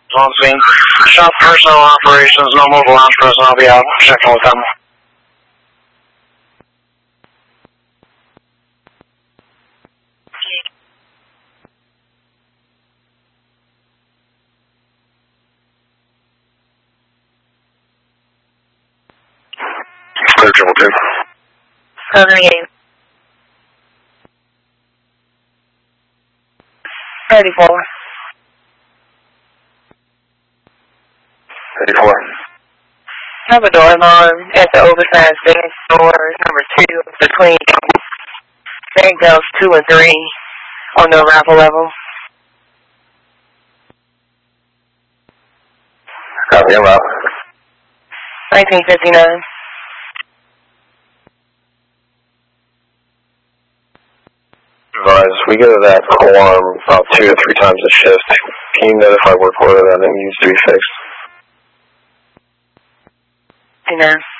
On scene. Shop personnel operations, no mobile lounge personnel. I'll be out checking with them. Clear 222. Southern Game. 34. 34. I have a door alarm at the oversized dance store number 2 between St. Girls 2 and 3 on the arrival level. Copy, I'm out. 1959. Advise, we go to that alarm about 2 to 3 times a shift. Can you notify work order that it needs to be fixed? You know.